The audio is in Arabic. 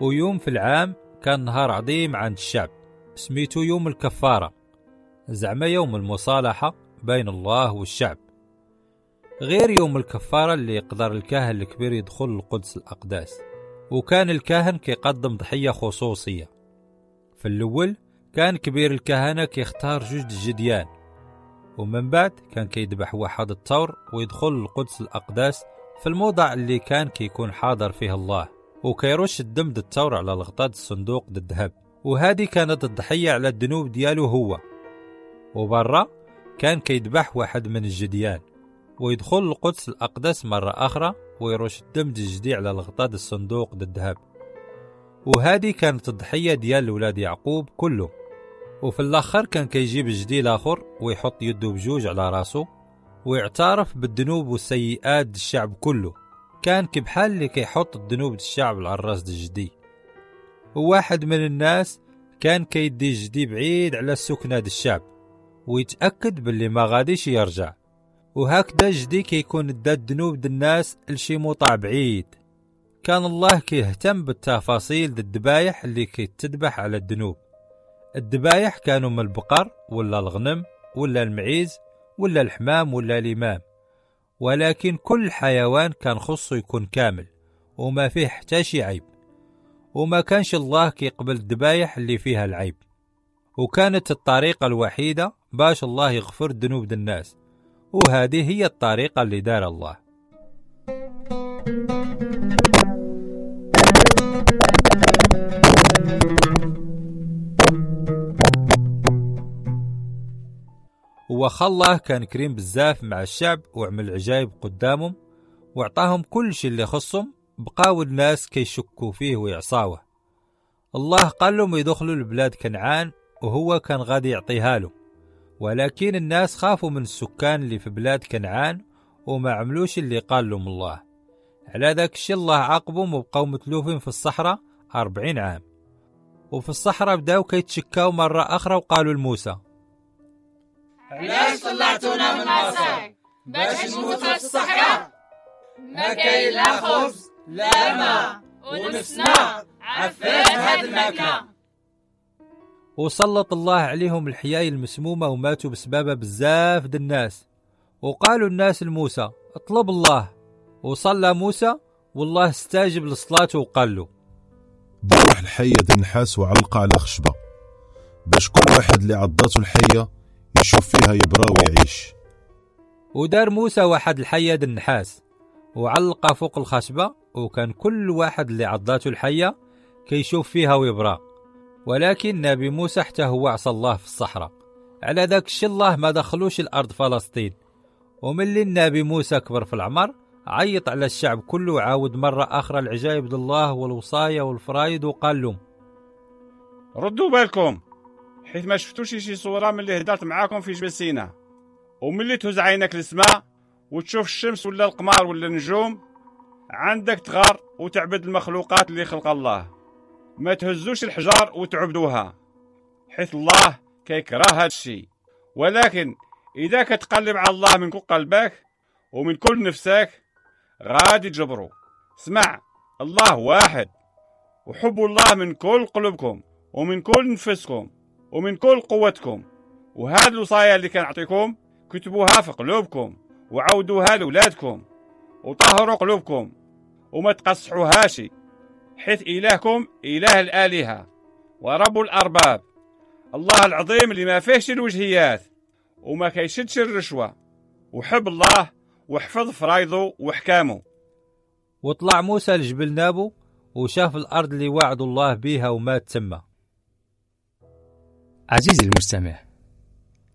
ويوم في العام كان نهار عظيم عند الشعب سميتو يوم الكفارة، زعما يوم المصالحة بين الله والشعب. غير يوم الكفارة اللي يقدر الكاهن الكبير يدخل القدس الأقداس، وكان الكاهن كيقدم ضحية خصوصية. في الأول كان كبير الكهنة كيختار 2 جديان، ومن بعد كان كيذبح واحد الثور ويدخل القدس الأقداس في الموضع اللي كان كيكون حاضر فيه الله، وكيرش الدم د الثور على الغطاء الصندوق د الذهب، وهذه كانت الضحية على الذنوب ديالو هو. وبرا كان كيذبح واحد من الجديان ويدخل القدس الأقدس مرة أخرى ويرش الدم الجدي على الغطاء د الصندوق د الذهب، وهذه كانت الضحية ديال ولاد يعقوب كله. وفي الآخر كان كيجيب الجدي الآخر ويحط يده بجوج على راسه ويعترف بالذنوب والسيئات د الشعب كله، كان كبحال اللي كيحط الذنوب د الشعب على الراس د الجدي. وواحد من الناس كان كيدي الجدي بعيد على السكنة د الشعب ويتأكد باللي ما غاديش يرجع، وهكذا الجدي كيكون دا الذنوب د الناس لشي موطع بعيد. كان الله كيهتم بالتفاصيل د الذبايح اللي كيتذبح على الذنوب. الذبايح كانوا من البقر ولا الغنم ولا المعيز ولا الحمام ولا الإمام، ولكن كل حيوان كان خصو يكون كامل وما فيه حتى شي عيب، وما كانش الله كيقبل الذبايح اللي فيها العيب. وكانت الطريقة الوحيدة باش الله يغفر الذنوب د الناس، وهذه هي الطريقة اللي دار الله. وخا الله كان كريم بزاف مع الشعب وعمل عجائب قدامهم وعطاهم كل شيء اللي خصهم، بقاو الناس كيشكوا فيه ويعصاوه. الله قال لهم يدخلوا لبلاد كنعان وهو كان غادي يعطيها له، ولكن الناس خافوا من السكان اللي في بلاد كنعان وما عملوش اللي قال لهم الله. على ذاك الشيء الله عاقبهم وبقاو متلوفين في الصحراء 40 عام. وفي الصحراء بداو كيتشكاو مرة أخرى وقالوا لموسى: علاش طلعتونا من مصر باش نموتوا في الصحراء؟ ما كاين لا خبز لا ماء ونفسنا عفات هاد الماكلة. وسلط الله عليهم الحياة المسمومة وماتوا بسببها بزاف د الناس. وقالوا الناس لموسى: اطلب الله. وصلى موسى والله استاجب لصلاته وقال له: ذبح الحية د النحاس وعلقها على خشبة باش كل واحد اللي عضاته الحية يشوف فيها يبرى ويعيش. ودار موسى واحد الحية د النحاس وعلقها فوق الخشبة، وكان كل واحد اللي عضاته الحية كيشوف فيها ويبرى. ولكن نبي موسى حتى هو عصى الله في الصحراء، على ذاك الشي الله ما دخلوش الأرض فلسطين. وملي النبي موسى كبر في العمر عيط على الشعب كله وعاود مرة أخرى العجائب د الله والوصايا والفرايد وقال لهم: ردوا بالكم حيث ما شفتوش شي صورة من اللي هدرت معاكم في جبل سيناء، وملي تهز عينك للسماء وتشوف الشمس ولا القمر ولا النجوم عندك تغار وتعبد المخلوقات اللي خلق الله. ما تهزوش الحجار وتعبدوها حيث الله كيكره هذا الشيء. ولكن إذا كتقلب على الله من كل قلبك ومن كل نفسك غادي تجبروا. اسمع، الله واحد، وحبوا الله من كل قلوبكم ومن كل نفسكم ومن كل قوتكم. وهذه الوصايا اللي كنعطيكم كتبوها في قلوبكم وعودوها لولادكم، وطهروا قلوبكم وما تقصحوهاش، حيث إلهكم إله الآلهة ورب الأرباب، الله العظيم اللي ما فيهش الوجهيات وما كيشدش الرشوة. وحب الله واحفظ فرايضه وحكامه. وطلع موسى لجبل نابو وشاف الأرض اللي وعد الله بيها ومات تما. عزيزي المستمع،